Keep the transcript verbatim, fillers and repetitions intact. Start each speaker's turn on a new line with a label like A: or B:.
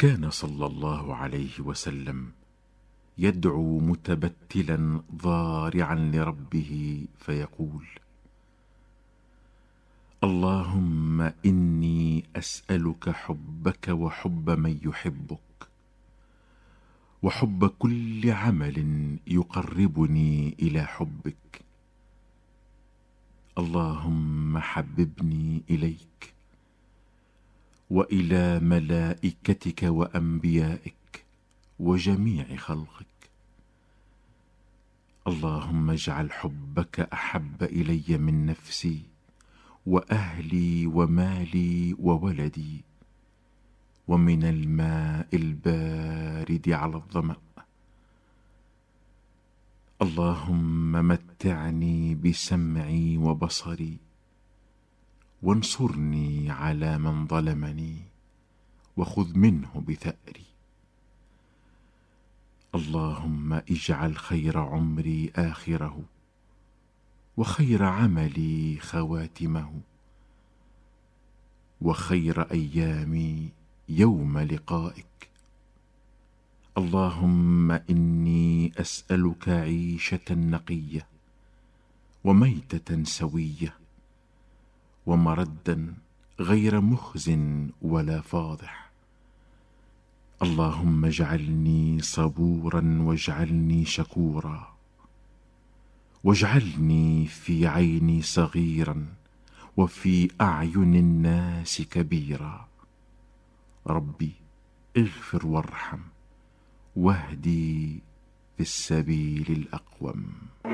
A: كان صلى الله عليه وسلم يدعو متبتلا ضارعا لربه فيقول: اللهم إني أسألك حبك وحب من يحبك، وحب كل عمل يقربني إلى حبك. اللهم حببني إليك وإلى ملائكتك وأنبيائك وجميع خلقك. اللهم اجعل حبك أحب إلي من نفسي وأهلي ومالي وولدي، ومن الماء البارد على الظمأ. اللهم متعني بسمعي وبصري، وانصرني على من ظلمني، وخذ منه بثأري. اللهم اجعل خير عمري آخره، وخير عملي خواتمه، وخير أيامي يوم لقائك. اللهم إني أسألك عيشة نقية، وميتة سوية، ومردا غير مخز ولا فاضح. اللهم اجعلني صبورا واجعلني شكورا، واجعلني في عيني صغيرا وفي أعين الناس كبيرا. ربي اغفر وارحم، واهدي في السبيل الأقوم.